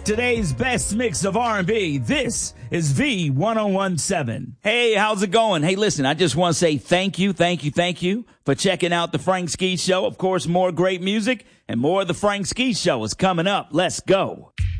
Today's best mix of R&B. This is V1017. Hey, how's it going? Hey, listen, I just want to say thank you for checking out the Frank Ski Show. Of course, more great music and more of the Frank Ski Show is coming up. Let's go.